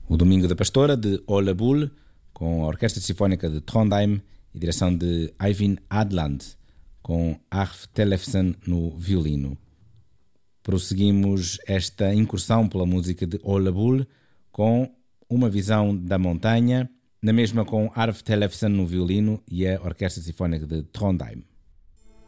O Domingo da Pastora, de Ole Bull, com a Orquestra Sinfónica de Trondheim e direção de Eivind Adland, com Arve Tellefsen no violino. Prosseguimos esta incursão pela música de Ole Bull com Uma Visão da Montanha, na mesma com Arve Tellefsen no violino e a Orquestra Sinfónica de Trondheim.